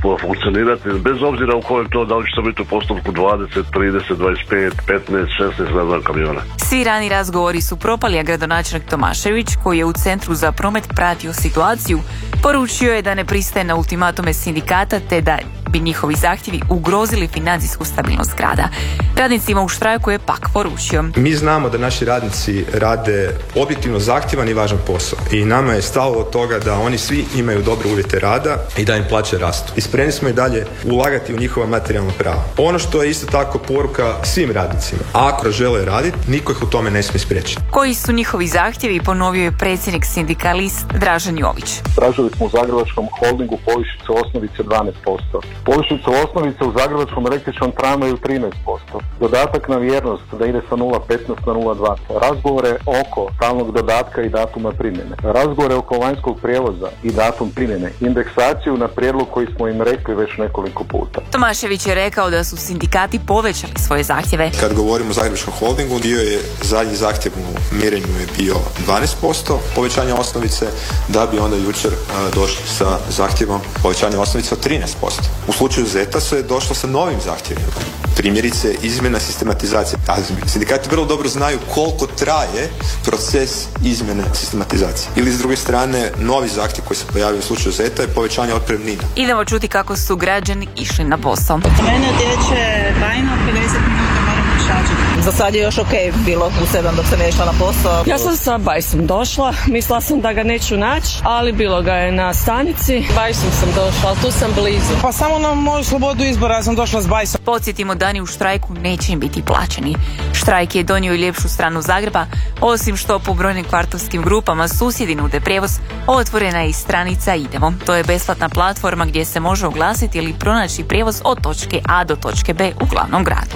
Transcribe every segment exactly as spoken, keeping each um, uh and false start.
funkcionirati, bez obzira u kojem to, da li će to biti u postupku dvadeset, trideset, dvadeset pet, petnaest, šesnaest, ne znam, kamiona. Svi rani razgovori su propali, a gradonačelnik Tomašević, koji je u Centru za promet pratio situaciju, poručio je da ne pristaje na ultimatume sindikata te da bi njihovi zahtjevi ugrozili financijsku stabilnost grada. Radnicima u štrajku je pak poručio: Mi znamo da naši radnici rade objektivno zahtjevan i važan posao i nama je stalo od toga da oni svi imaju dobre uvjete rada i da im plaće rastu. I spremni smo i dalje ulagati u njihova materijalna prava. Ono što je isto tako poruka svim radnicima: ako žele raditi, niko ih u tome ne smije spriječiti. Koji su njihovi zahtjevi, ponovio je predsjednik sindikalist Dražen Jović. Tražili smo u Zagrebačkom holdingu povišicu osnovice dvanaest posto. Povišicu osnovice u Zagrebačkom električnom tramvaju trinaest posto. Dodatak na vjernost da ide sa nula zarez petnaest na nula zarez dva. Razgovore oko stalnog dodatka i datuma primjene. Razgovore oko vanjskog prijevoza i datum primjene. Indeksaciju na prijedlog koji smo im rekli već nekoliko puta. Tomašević je rekao da su sindikati povećali svoje zahtjeve. Kad govorimo o Zagrebačkom holdingu, dio je zadnji zahtjev u mirenju je bio dvanaest posto povećanja osnovice, da bi onda jučer uh, došli sa zahtjevom povećanja osnovice od trinaest posto. U slučaju Zeta se je došlo sa novim zahtjevima. Primjerice, izmjena sistematizacije. A sindikati vrlo dobro znaju koliko traje proces izmjene sistematizacije. Ili s druge strane, novi zahtjev koji se pojavio u slučaju Zeta je povećanje otpremnina. Idemo čuti kako su građani išli na posao. Mene dječe bajno pedeset minuta moram šađati. Za sad je još ok bilo u sedam dok sam išla na posao. Ja sam sa bajsom došla, mislila sam da ga neću naći, ali bilo ga je na stanici. Bajsom sam došla, ali tu sam blizu. Pa samo na moju slobodu izbora, ja sam došla s bajsom. Podsjetimo, dani u štrajku neće im biti plaćeni. Štrajk je donio i ljepšu stranu Zagreba, osim što po brojnim kvartovskim grupama susjedi nude prijevoz, otvorena je i stranica Idemo. To je besplatna platforma gdje se može oglasiti ili pronaći prijevoz od točke A do točke B u glavnom gradu.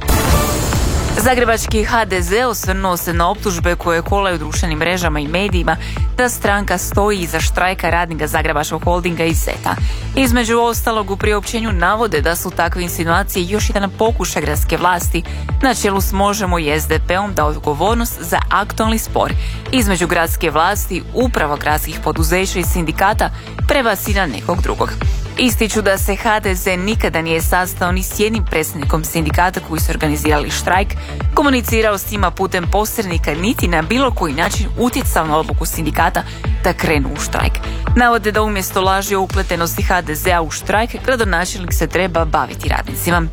Zagrebački ha de ze osvrnuo se na optužbe koje kolaju društvenim mrežama i medijima da stranka stoji iza štrajka radnika Zagrebačkog holdinga i Zeta. Između ostalog, u priopćenju navode da su takve insinuacije još jedan pokušaj gradske vlasti na čelu s Možemo i es de pe-om da odgovornost za aktualni spor između gradske vlasti, uprava gradskih poduzeća i sindikata prebaci na nekog drugog. Ističu da se ha de ze nikada nije sastao ni s jednim predsjednikom sindikata koji su organizirali štrajk, komunicirao s njima putem posrednika, niti na bilo koji način utjecao na odluku sindikata da krenu u štrajk. Navode da umjesto laži o upletenosti ha de zea u štrajk, gradonačelnik se treba baviti radnicima.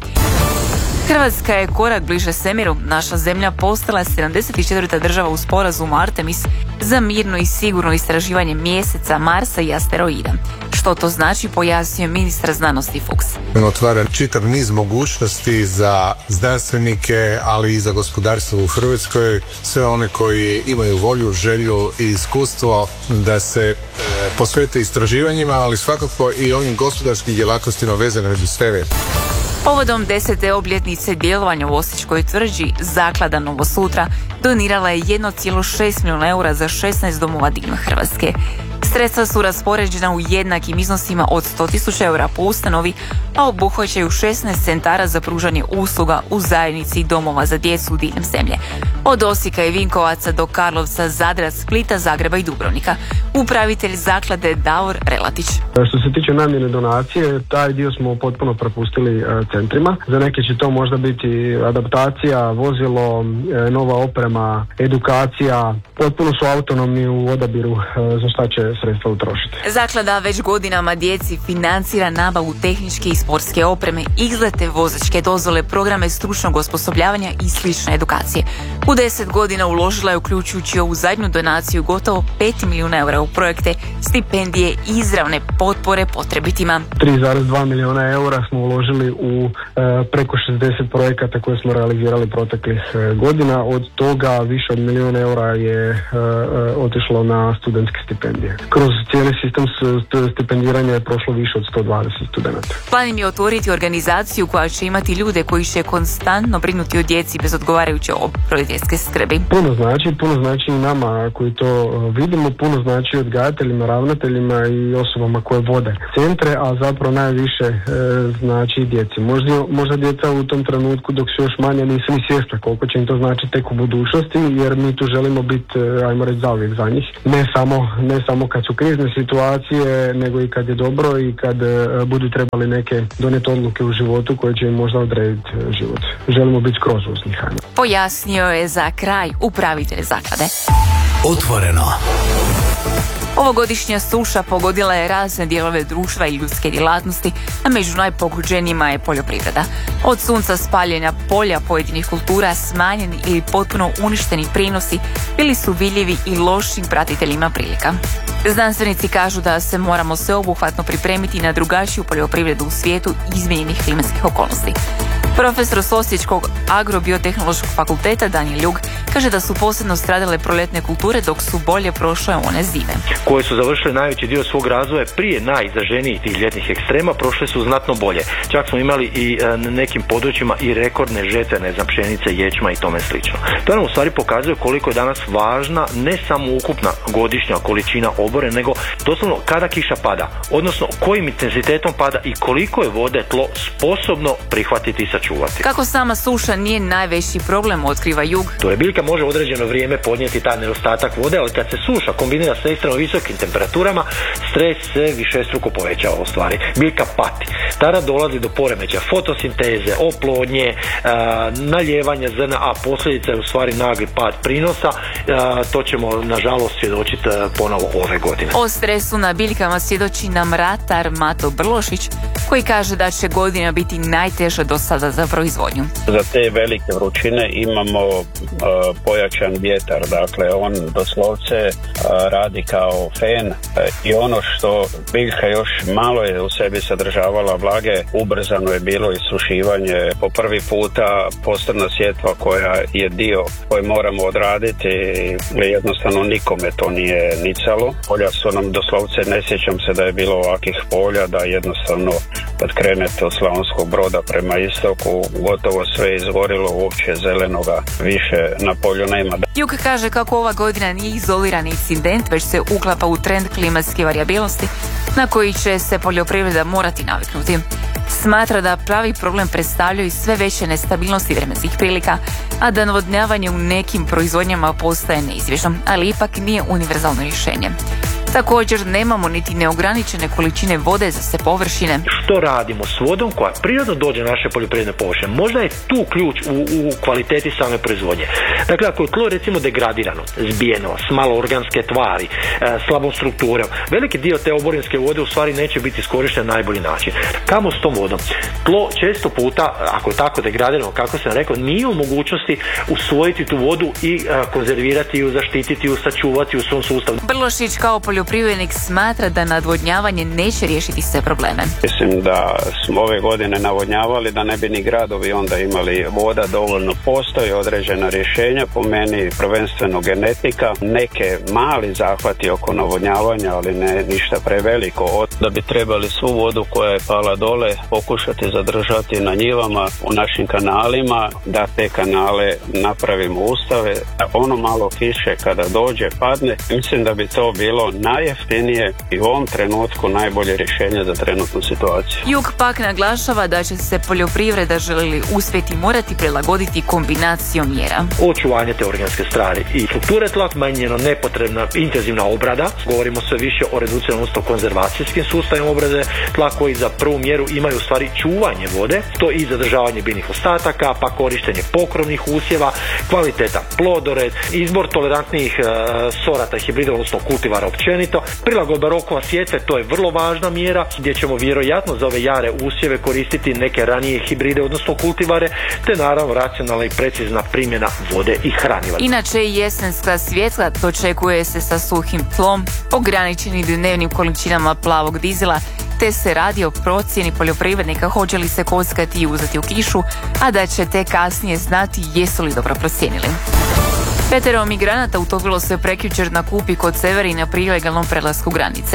Hrvatska je korak bliže svemiru. Naša zemlja postala sedamdeset četvrta država u sporazumu Artemis za mirno i sigurno istraživanje mjeseca, Marsa i asteroida. Što to znači, pojasnio ministar znanosti Fuchs. Otvara čitav niz mogućnosti za znanstvenike, ali i za gospodarstvo u Hrvatskoj, sve one koji imaju volju, želju i iskustvo da se e, posvete istraživanjima, ali svakako i ovim gospodarskim djelatnostima vezanim uz svemir. Povodom desete obljetnice djelovanja u Osječkoj tvrđi, zaklada Novo sutra donirala je jedan zarez šest milijuna eura za šesnaest domova diljem Hrvatske. Sredstva su raspoređena u jednakim iznosima od sto tisuća eura po ustanovi, a obuhvaćaju šesnaest centara za pružanje usluga u zajednici domova za djecu diljem zemlje. Od Osijeka i Vinkovaca do Karlovca, Zadra, Splita, Zagreba i Dubrovnika. Upravitelj zaklade Davor Relatić. Što se tiče namjene donacije, taj dio smo potpuno propustili centrima. Za neke će to možda biti adaptacija, vozilo, nova oprema, edukacija. Potpuno su autonomni u odabiru za šta će sredstva utrošiti. Zaklada već godinama djeci financira nabavu tehničke i sportske opreme, izlete, vozačke dozvole, programe stručnog osposobljavanja i slične edukacije. U deset godina uložila je, uključujući ovu zadnju donaciju, gotovo pet milijuna eura u projekte, stipendije i izravne potpore potrebitima. tri zarez dva milijuna eura smo uložili u e, preko šezdeset projekata koje smo realizirali proteklih e, godina. Od toga više od milijuna eura je e, e, otišlo na studentske stipendije. Kroz cijeli sistem stipendiranja je prošlo više od sto dvadeset studenata. Plan im je otvoriti organizaciju koja će imati ljude koji će konstantno brinuti o djeci bez odgovarajuće roditeljske skrbi. Puno znači, puno znači i nama koji to vidimo, puno znači odgajateljima, ravnateljima i osobama koje vode centre, a zapravo najviše e, znači djeci. Možda, možda djeca u tom trenutku dok su još manje nisu ni svjesna koliko će im to znači tek u budućnosti, jer mi tu želimo biti, ajmo reći, zauvijek za njih. Ne samo, ne samo kad su krizne situacije, nego i kad je dobro i kad e, budu trebali neke donijeti odluke u životu koje će im možda odrediti život. Želimo biti skroz uz njih. Pojasnio je za kraj upravitelj zaklade. Otvoreno. Ovogodišnja suša pogodila je razne dijelove društva i ljudske djelatnosti, a među najpogođenijima je poljoprivreda. Od sunca spaljenja polja pojedinih kultura smanjeni ili potpuno uništeni prinosi bili su vidljivi i lošim pratiteljima prilika. Znanstvenici kažu da se moramo sveobuhvatno pripremiti na drugačiju poljoprivredu u svijetu izmijenjenih klimatskih okolnosti. Profesor s Osječkog agrobiotehnološkog fakulteta Danijel Ljug kaže da su posebno stradale proljetne kulture dok su bolje prošle one zime. Koje su završile najveći dio svog razvoja prije najizraženijih tih ljetnih ekstrema, prošle su znatno bolje. Čak smo imali i na nekim područjima i rekordne žetve, ne znam, pšenice, ječma i tome slično. To nam u stvari pokazuje koliko je danas važna ne samo ukupna godišnja količina obore, nego doslovno kada kiša pada, odnosno kojim intenzitetom pada i koliko je vode tlo sposobno prihvatiti i sačuvati. Kako sama suša nije najveći problem, otkriva Jug. To je biljka može određeno vrijeme podnijeti taj nedostatak vode, ali kad se suša kombinira sa ekstremno visokim temperaturama, stres se višestruko povećava u stvari. Biljka pati. Tada dolazi do poremeća fotosinteze, oplodnje, naljevanja zrna, a posljedica je u stvari nagli pad prinosa. To ćemo nažalost svjedočiti ponovo ove godine. O stresu na biljkama svjedoči nam ratar Mato Brlošić, koji kaže da će godina biti najteža do sada za proizvodnju. Za te velike vrućine imamo uh, pojačan vjetar, dakle on doslovce uh, radi kao fen uh, i ono što biljka još malo je u sebi sadržavala vlage, ubrzano je bilo isušivanje. Po prvi puta posebna sjetva koja je dio koji moramo odraditi, jednostavno nikome to nije nicalo. Polja su nam doslovce, ne sjećam se da je bilo ovakvih polja, da jednostavno kad krenete od Slavonskog Broda prema istoku, gotovo sve izgorilo, uopće zelenoga više na polju nema. Jug kaže kako ova godina nije izolirani incident, već se uklapa u trend klimatske varijabilnosti na koji će se poljoprivreda morati naviknuti. Smatra da pravi problem predstavljaju sve veće nestabilnosti vremenskih prilika, a da navodnjavanje u nekim proizvodnjama postaje neizbježno, ali ipak nije univerzalno rješenje. Također nemamo niti neograničene količine vode za sve površine. Što radimo s vodom koja prirodno dođe na naše poljoprivredne površine? Možda je tu ključ u, u kvaliteti same proizvodnje. Dakle, ako je tlo recimo degradirano, zbijeno, s malo organske tvari, e, slabom strukturom, veliki dio te oborinske vode u stvari neće biti iskorišten na najbolji način. Kamo s tom vodom? Tlo često puta, ako je tako degradirano, kako sam rekao, nije u mogućnosti usvojiti tu vodu i e, konzervirati ju, zaštititi ju, sačuvati u svom sustavu. Brlošić kao poljoprivrednik smatra da nadvodnjavanje neće riješiti sve probleme. Mislim da smo ove godine navodnjavali da ne bi ni gradovi onda imali voda dovoljno. Postoji određena rješenja, po meni prvenstveno genetika, neke mali zahvati oko navodnjavanja, ali ne ništa preveliko. Da bi trebali svu vodu koja je pala dole pokušati zadržati na njivama, u našim kanalima, da te kanale napravimo ustave. Ono malo kiše kada dođe, padne, mislim da bi to bilo najjeftinije i u ovom trenutku najbolje rješenje za trenutnu situaciju. Jug pak naglašava da će se poljoprivreda želi uspjeti morati prilagoditi kombinacijom mjera. Očuvanje te organske strane i strukture tla, manjeno nepotrebna intenzivna obrada, govorimo sve više o reduciranom, odnosno konzervacijskim sustavima obrade tla koji za prvu mjeru imaju u stvari čuvanje vode, to i zadržavanje biljnih ostataka, pa korištenje pokrovnih usjeva, kvaliteta plodored, izbor tolerantnijih e, sorata hibrida, odnosno kultivara općenito, prilagodba rokova sjetve, to je vrlo važna mjera gdje ćemo vjerojatno za ove jare usjeve koristiti neke ranije hibride, odnosno kultivare, te naravno racionalna i precizna primjena vode i hraniva. Inače, jesenska svjetla dočekuje se sa suhim tlom, ograničenim dnevnim količinama plavog dizela, te se radi o procjeni poljoprivrednika hoće li se kockati i uzeti u kišu, a da će te kasnije znati jesu li dobro procijenili. Petero migranata utopilo se prekjučer na Kupi kod Severina pri ilegalnom prelasku granice.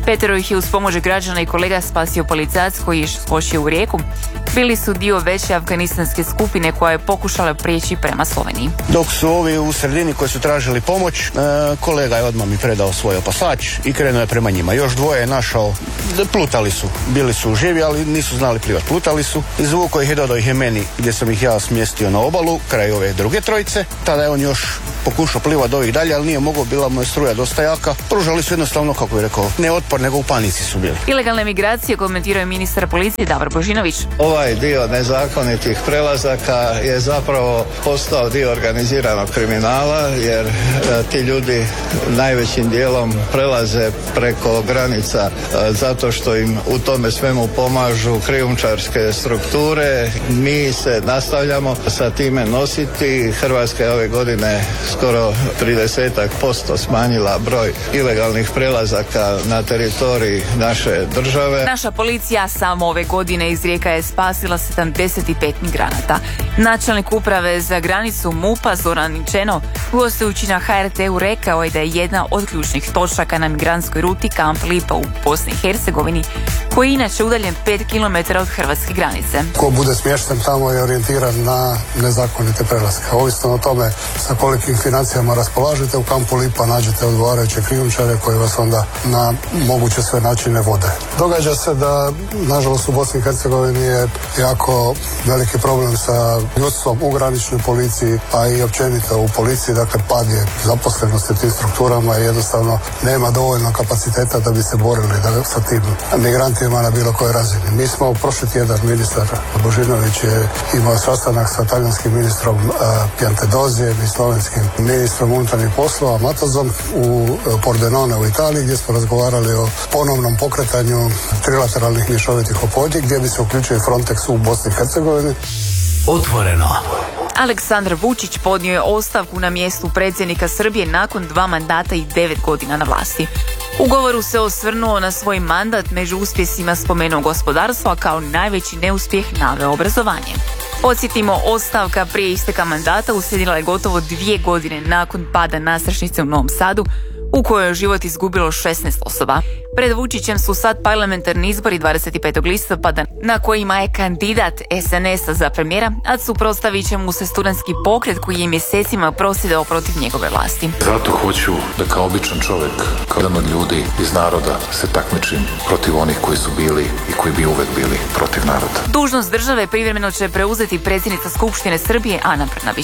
Petero ih je uz pomoć građana i kolega spasio policajac koji je skočio u rijeku. Bili su dio veće afganistanske skupine koja je pokušala prijeći prema Sloveniji. Dok su ovi u sredini koji su tražili pomoć, e, kolega je odmah mi predao svoj opasač i krenuo je prema njima. Još dvoje je našao, plutali su, bili su živi, ali nisu znali plivati. Plutali su, izvukao ih i dodao ih je meni gdje sam ih ja smjestio na obalu, kraj ove druge trojice. Tada je on još pokušao plivati do ovih dalje, ali nije mogao, bila mu je struja dosta jaka. Pružali su jednostavno, kako bih rekao, ne otpor, nego u panici su bili. Ilegalne migracije komentirao je ministar policije Davor Božinović. Ovaj dio nezakonitih prelazaka je zapravo postao dio organiziranog kriminala, jer e, ti ljudi najvećim dijelom prelaze preko granica e, zato što im u tome svemu pomažu krijumčarske strukture. Mi se nastavljamo sa time nositi. Hrvatska je ove godine skoro trideset posto smanjila broj ilegalnih prelazaka na teritoriji naše države. Naša policija samo ove godine iz Rijeka je spasila sedamdeset pet migranata. Načelnik uprave za granicu MUP-a Zoran Ničeno, gostujući na H R T-u, rekao je da je jedna od ključnih točaka na migrantskoj ruti Kamp Lipa u Bosni i Hercegovini, koji je inače udaljen pet kilometara od hrvatske granice. Ko bude smješten tamo je orijentiran na nezakonite prelaske. Ovisno o tome sa kolikim financijama raspolažete, u Kampu Lipa nađete odgovarajuće krijumčare koji vas onda na moguće sve načine vode. Događa se da, nažalost, u Bosni i Hercegovini je jako veliki problem sa ljudstvom u graničnoj policiji, a i općenito u policiji, dakle pad je zaposlenosti u tim strukturama i jednostavno nema dovoljno kapaciteta da bi se borili da, sa tim migrantima na bilo kojoj razini. Mi smo prošli tjedan, ministar Božinović je imao sastanak sa talijanskim ministrom uh, Piantedozijem i slovenskim ministrom unutarnjih poslova Matozom u uh, Pordenone u Italiji, gdje smo razgovarali o ponovnom pokretanju trilateralnih mješovitih ophodnji gdje bi se uključio i Frontex u Bosni i Hercegovini. Otvoreno. Aleksandar Vučić podnio je ostavku na mjestu predsjednika Srbije nakon dva mandata i devet godina na vlasti. U govoru se osvrnuo na svoj mandat, među uspjesima spomenuo gospodarstvo, a kao najveći neuspjeh naveo obrazovanje. Podsjetimo, ostavka prije isteka mandata uslijedila je gotovo dvije godine nakon pada nasrešnice u Novom Sadu, u kojoj je život izgubilo šesnaest osoba. Pred Vučićem su sad parlamentarni izbori dvadeset petog listopada na kojima je kandidat S N S-a za premijera, a suprotstavit će mu se studentski pokret koji je mjesecima prosvjedovao protiv njegove vlasti. Zato hoću da kao običan čovjek, kao jedan od ljudi iz naroda, se takmičim protiv onih koji su bili i koji bi uvek bili protiv naroda. Dužnost države privremeno će preuzeti predsjednica Skupštine Srbije Ana Brnabić.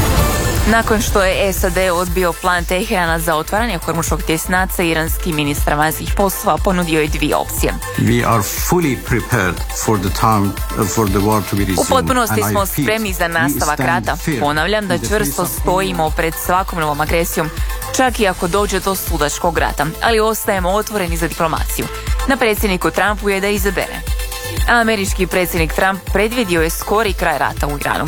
Nakon što je S A D odbio plan Teherana za otvaranje Hormuškog tjesnaca, iranski ministar vanjskih poslova ponudio je dvije opcije. We are fully prepared for the time for the war to be resumed. U potpunosti smo spremni za nastavak rata. Ponavljam da čvrsto stojimo pred svakom novom agresijom, čak i ako dođe do sudačkog rata, ali ostajemo otvoreni za diplomaciju. Na predsjedniku Trumpu je da izabere. Američki predsjednik Trump predvidio je skori kraj rata u Iranu.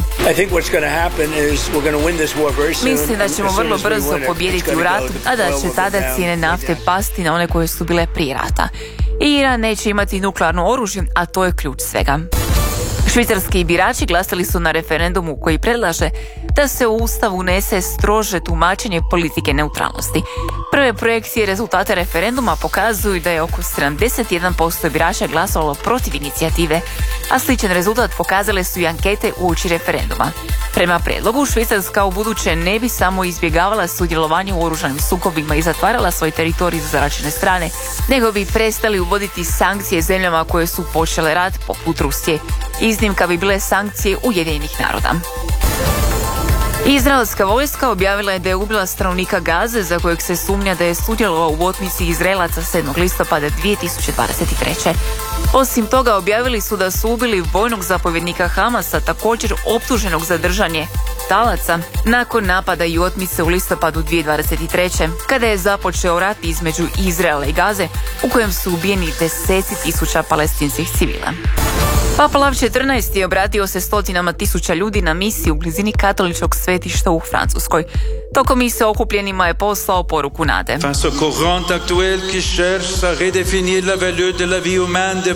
Mislim da ćemo vrlo brzo pobijediti u ratu, a da će tada cijene nafte pasti na one koje su bile prije rata. I Iran neće imati nuklearno oružje, a to je ključ svega. Švicarski birači glasali su na referendumu koji predlaže da se u Ustav unese strože tumačenje politike neutralnosti. Prve projekcije rezultata referenduma pokazuju da je oko sedamdeset jedan posto birača glasovalo protiv inicijative, a sličan rezultat pokazale su i ankete uoči referenduma. Prema prijedlogu, Švicarska u buduće ne bi samo izbjegavala sudjelovanje u oružanim sukobima i zatvarala svoj teritorij za zaračene strane, nego bi prestali uvoditi sankcije zemljama koje su počele rat, poput Rusije. Iznimka bi bile sankcije Ujedinjenih naroda. Izraelska vojska objavila je da je ubila stanovnika Gaze za kojeg se sumnja da je sudjelovao u otmici Izraelaca sedmog listopada dvije tisuće dvadeset treće. Osim toga, objavili su da su ubili vojnog zapovjednika Hamasa, također optuženog za držanje talaca, nakon napada i otmice u listopadu dvije tisuće dvadeset treće. kada je započeo rat između Izraela i Gaze, u kojem su ubijeni deseci tisuća palestinskih civila. Papa Lav četrnaesti je obratio se stotinama tisuća ljudi na misiji u blizini katoličkog svetišta u Francuskoj. Tokom mise okupljenima je poslao poruku nade. Face au courant actuel qui cherche à redéfinir la valeur de la vie humaine devant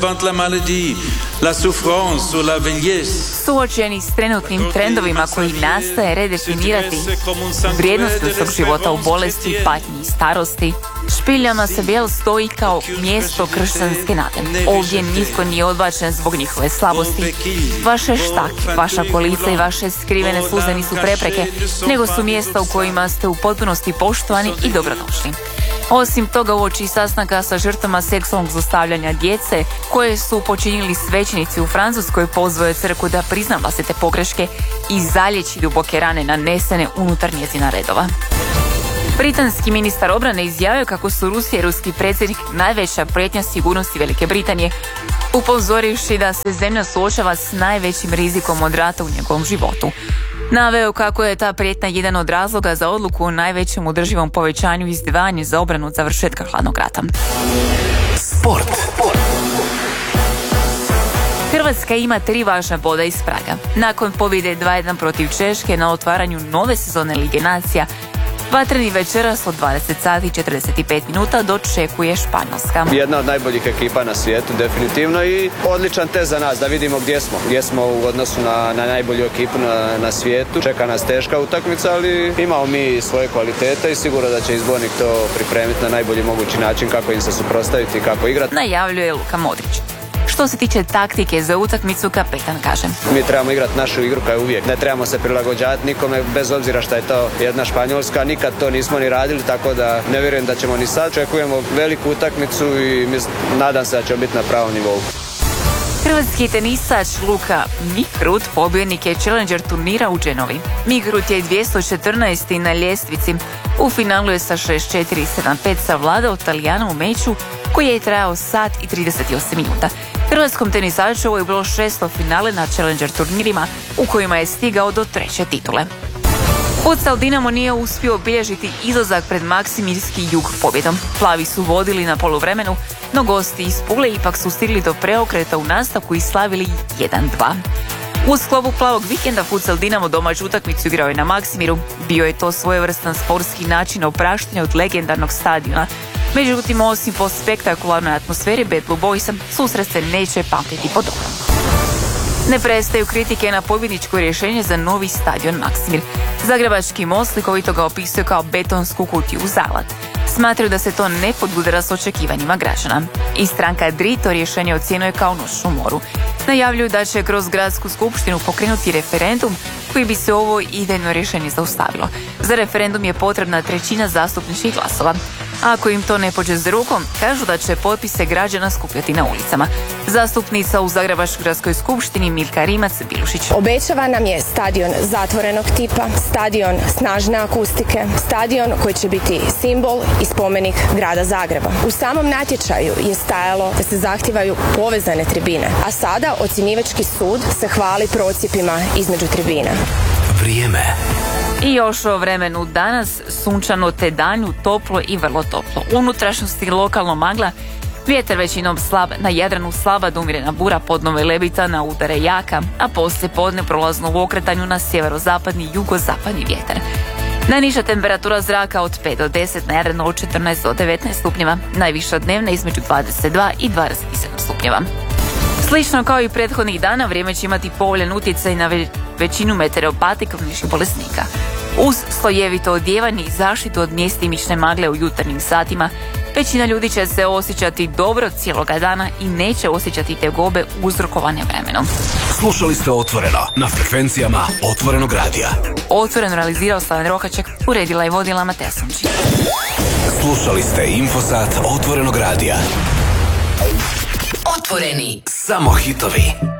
combattre la maladie, la souffrance ou la vieillesse. Suočeni s trenutnim trendovima koji nastaje redefinirati vrijednost ljudskog života u bolesti, patnji i starosti, Špiljama se Bjel stoji kao mjesto kršćanske nade. Ovdje nitko nije odbačen zbog njihove slabosti. Vaše štake, vaša kolica i vaše skrivene suze nisu prepreke, nego su mjesta u kojima ste u potpunosti poštovani i dobrodošli. Osim toga, uoči sastanka sa žrtvama seksualnog zlostavljanja djece, koje su počinili svećenici u Francuskoj, pozvao je crkvu da prizna vlastite pogreške i zalječi duboke rane nanesene unutar njezina redova. Britanski ministar obrane izjavio kako su Rusija i ruski predsjednik najveća prijetnja sigurnosti Velike Britanije, upozorivši da se zemlja suočava s najvećim rizikom od rata u njegovom životu. Naveo kako je ta prijetnja jedan od razloga za odluku o najvećem održivom povećanju izdvajanja za obranu od završetka hladnog rata. Sport. Hrvatska ima tri važna boda iz Praga. Nakon pobjede dva jedan protiv Češke na otvaranju nove sezone Lige nacija, vatreni večeras od dvadeset sati i četrdeset pet minuta dočekuje Španjolska. Jedna od najboljih ekipa na svijetu, definitivno, i odličan test za nas da vidimo gdje smo. Gdje smo u odnosu na, na najbolju ekipu na, na svijetu. Čeka nas teška utakmica, ali imamo mi svoje kvalitete i sigurno da će izbornik to pripremiti na najbolji mogući način kako im se suprotstaviti i kako igrati. Najavljuje Luka Modrić. Što se tiče taktike za utakmicu, kapetan kaže: mi trebamo igrati našu igru kao uvijek. Ne trebamo se prilagođavati nikome, bez obzira što je to jedna Španjolska. Nikad to nismo ni radili, tako da ne vjerujem da ćemo ni sad. Očekujemo veliku utakmicu i mislim, nadam se da ćemo biti na pravom nivou. Hrvatski tenisač Luka Mikrut pobjednik je Challenger turnira u Genovi. Mikrut je dvjesto četrnaesti na ljestvici. U finalu je sa šest četiri sedam pet savladao Talijana u meču koji je trajao sat i trideset osam minuta. Hrvatskom tenisaču ovo je bilo šesto finale na Challenger turnirima u kojima je stigao do treće titule. Futsal Dinamo nije uspio obilježiti izlazak pred Maksimirski Jug pobjedom. Plavi su vodili na poluvremenu, no gosti iz Pule ipak su stigli do preokreta u nastavku i slavili jedan dva. U sklopu plavog vikenda Futsal Dinamo domaću utakmicu igrao je na Maksimiru. Bio je to svojevrstan sportski način opraštanja od legendarnog stadiona. Međutim, osim po spektakularnoj atmosferi, Bad Blue Boysa susret se neće pamtiti po dobrom. Ne prestaju kritike na pobjedničko rješenje za novi stadion Maksimir. Zagrebački Most slikovito ga opisuje kao betonsku kutiju za alat. Smatraju da se to ne podudara s očekivanjima građana. I stranka D R I to rješenje ocjenjuje kao noć u moru. Najavljuju da će kroz gradsku skupštinu pokrenuti referendum koji bi se ovo idejno rješenje zaustavilo. Za referendum je potrebna trećina zastupničkih glasova. Ako im to ne pođe za rukom, kažu da će potpise građana skupljati na ulicama. Zastupnica u Zagrebačkoj gradskoj skupštini Milka Rimac-Bilušić. Obećava nam je stadion zatvorenog tipa, stadion snažne akustike, stadion koji će biti simbol i spomenik grada Zagreba. U samom natječaju je stajalo da se zahtijevaju povezane tribine, a sada ocjenjivački sud se hvali procjepima između tribina. Vrijeme. I još o vremenu danas, sunčano te danju, toplo i vrlo toplo. U unutrašnjosti lokalno magla, vjetar većinom slab, na Jadranu slaba do umjerena bura, podnove lebita, na udare jaka, a poslije podne prolazno u okretanju na sjeverozapadni i jugozapadni vjetar. Najniža temperatura zraka od pet do deset, na Jadranu od četrnaest do devetnaest stupnjeva, najviša dnevna između dvadeset dva i dvadeset sedam stupnjeva. Slično kao i prethodnih dana, vrijeme će imati povoljan utjecaj na ve- većinu meteoropata i kroničnih bolesnika. Uz slojevito odjevanje i zaštitu od mjestimične magle u jutarnjim satima, većina ljudi će se osjećati dobro cijeloga dana i neće osjećati tegobe uzrokovane vremenom. Slušali ste Otvoreno na frekvencijama Otvorenog radija. Otvoreno realizirao Slaven Rokaček, uredila i vodila Mateja Sunčić. Slušali ste Infosat Otvorenog radija. Otvoreni. Samo hitovi.